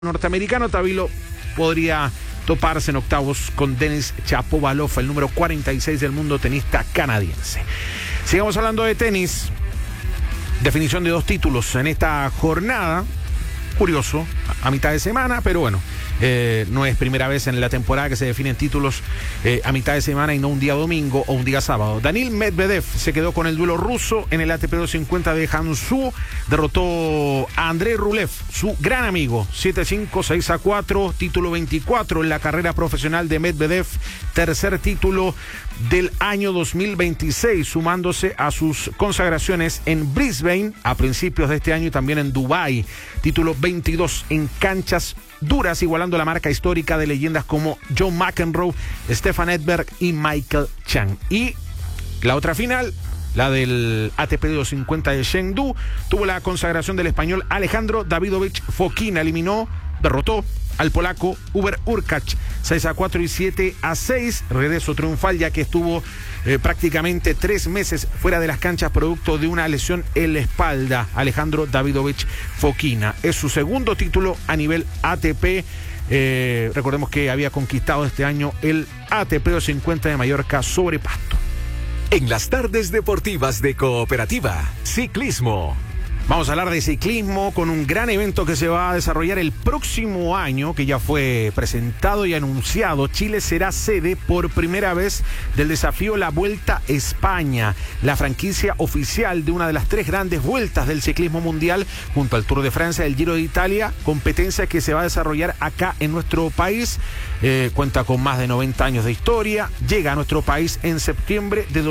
norteamericano, Tabilo podría toparse en octavos con Denis Shapovalov, el número 46 del mundo, tenista canadiense. Sigamos hablando de tenis. Definición de 2 títulos en esta jornada. Curioso, a mitad de semana, pero bueno, no es primera vez en la temporada que se definen títulos a mitad de semana y no un día domingo o un día sábado. Daniil Medvedev se quedó con el duelo ruso en el ATP 250 de Hangzhou. Derrotó a Andrei Rublev, su gran amigo, 7-5, 6-4, título 24 en la carrera profesional de Medvedev, tercer título del año 2026, sumándose a sus consagraciones en Brisbane a principios de este año y también en Dubái, título 22 en canchas duras, igualando la marca histórica de leyendas como John McEnroe, Stefan Edberg y Michael Chang. Y la otra final, la del ATP 250 de Chengdu, tuvo la consagración del español Alejandro Davidovich Fokina. Derrotó al polaco Hubert Hurkacz 6-4 y 7-6. Regreso triunfal, ya que estuvo prácticamente 3 meses fuera de las canchas producto de una lesión en la espalda. Alejandro Davidovich Fokina es su segundo título a nivel ATP. Recordemos que había conquistado este año el ATP 250 de Mallorca sobre pasto. En las tardes deportivas de Cooperativa, ciclismo. Vamos a hablar de ciclismo con un gran evento que se va a desarrollar el próximo año, que ya fue presentado y anunciado. Chile será sede por primera vez del desafío La Vuelta a España, la franquicia oficial de una de las 3 grandes vueltas del ciclismo mundial, junto al Tour de Francia y el Giro de Italia, competencia que se va a desarrollar acá en nuestro país. Cuenta con más de 90 años de historia, llega a nuestro país en septiembre de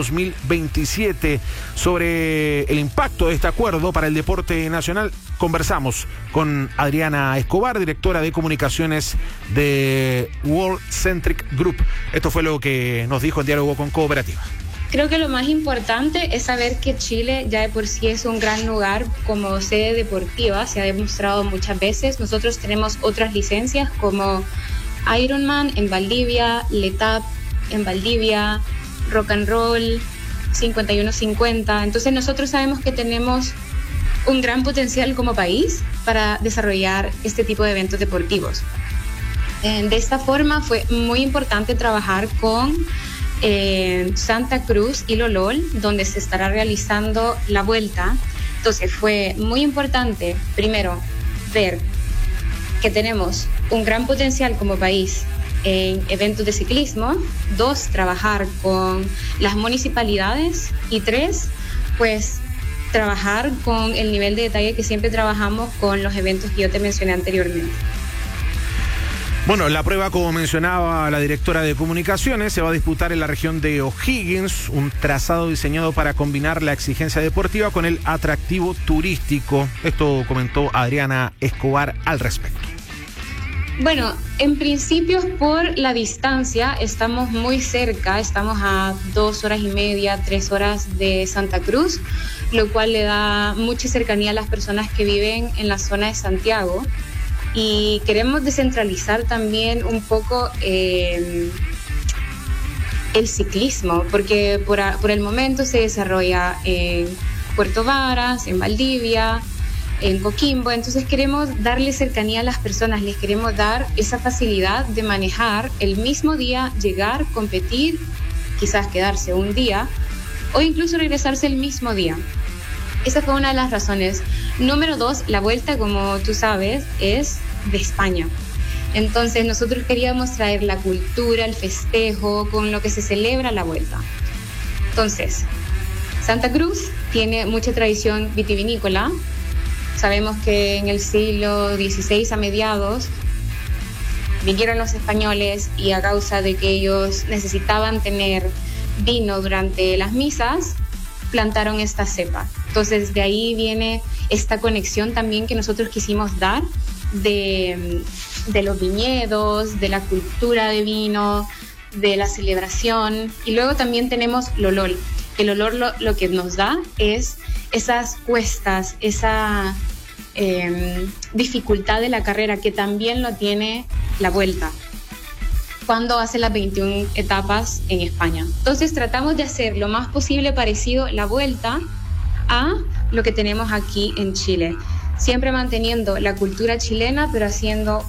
2027. Sobre el impacto de este acuerdo para el deporte nacional, conversamos con Adriana Escobar, directora de comunicaciones de World Centric Group. Esto fue lo que nos dijo en diálogo con Cooperativa. Creo que lo más importante es saber que Chile ya de por sí es un gran lugar como sede deportiva, se ha demostrado muchas veces. Nosotros tenemos otras licencias como Ironman en Valdivia, Letap en Valdivia, Rock and Roll, 51-50. Entonces nosotros sabemos que tenemos un gran potencial como país para desarrollar este tipo de eventos deportivos. De esta forma fue muy importante trabajar con Santa Cruz y Lolol, donde se estará realizando la vuelta. Entonces fue muy importante, primero, ver que tenemos un gran potencial como país en eventos de ciclismo. 2, trabajar con las municipalidades. Y 3, pues trabajar con el nivel de detalle que siempre trabajamos con los eventos que yo te mencioné anteriormente. Bueno, la prueba, como mencionaba la directora de comunicaciones, se va a disputar en la región de O'Higgins, un trazado diseñado para combinar la exigencia deportiva con el atractivo turístico. Esto comentó Adriana Escobar al respecto. Bueno, en principio por la distancia estamos muy cerca, estamos a 2 horas y media, 3 horas de Santa Cruz, lo cual le da mucha cercanía a las personas que viven en la zona de Santiago. Y queremos descentralizar también un poco el ciclismo, porque por el momento se desarrolla en Puerto Varas, en Valdivia, en Coquimbo. Entonces queremos darle cercanía a las personas, les queremos dar esa facilidad de manejar el mismo día, llegar, competir, quizás quedarse un día o incluso regresarse el mismo día. Esa fue una de las razones. Número 2, la vuelta, como tú sabes, es de España. Entonces nosotros queríamos traer la cultura, el festejo, con lo que se celebra la vuelta. Entonces, Santa Cruz tiene mucha tradición vitivinícola. Sabemos que en el siglo XVI a mediados vinieron los españoles y a causa de que ellos necesitaban tener vino durante las misas, plantaron esta cepa. Entonces de ahí viene esta conexión también que nosotros quisimos dar de los viñedos, de la cultura de vino, de la celebración. Y luego también tenemos Lolol. El Lolol lo que nos da es esas cuestas, esa dificultad de la carrera que también lo tiene la vuelta cuando hace las 21 etapas en España. Entonces tratamos de hacer lo más posible parecido la vuelta a lo que tenemos aquí en Chile. siempre manteniendo la cultura chilena, pero haciendo